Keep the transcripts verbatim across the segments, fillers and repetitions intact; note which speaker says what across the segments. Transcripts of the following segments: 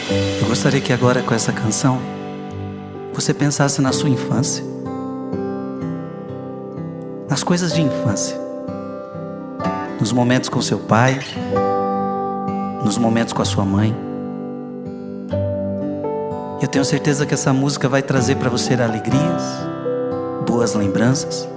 Speaker 1: Eu gostaria que agora, com essa canção, você pensasse na sua infância, nas coisas de infância, nos momentos com seu pai, nos momentos com a sua mãe. Eu tenho certeza que essa música vai trazer para você alegrias, boas lembranças.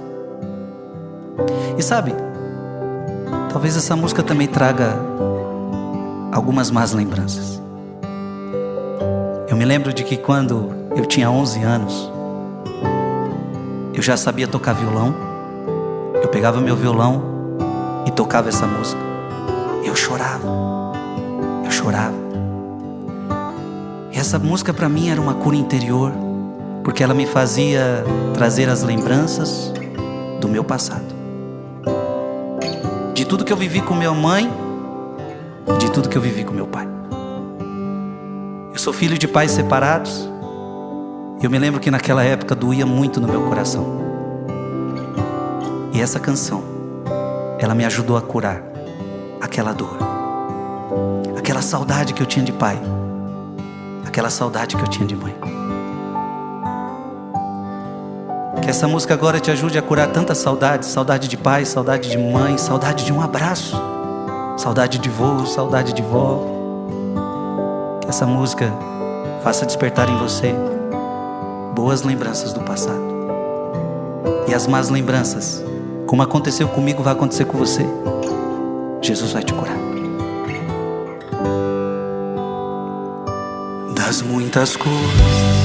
Speaker 1: E sabe, talvez essa música também traga algumas más lembranças. Eu me lembro de que quando eu tinha onze anos, eu já sabia tocar violão. Eu pegava meu violão e tocava essa música. Eu chorava, eu chorava. E essa música para mim era uma cura interior, porque ela me fazia trazer as lembranças do meu passado, de tudo que eu vivi com minha mãe, de tudo que eu vivi com meu pai. Eu sou filho de pais separados. Eu me lembro que naquela época doía muito no meu coração. E essa canção, ela me ajudou a curar aquela dor, aquela saudade que eu tinha de pai, aquela saudade que eu tinha de mãe. Que essa música agora te ajude a curar tanta saudade, saudade de pai, saudade de mãe, saudade de um abraço, saudade de vô, saudade de vó. Que essa música faça despertar em você boas lembranças do passado. E as más lembranças, como aconteceu comigo, vai acontecer com você. Jesus vai te curar. Das muitas coisas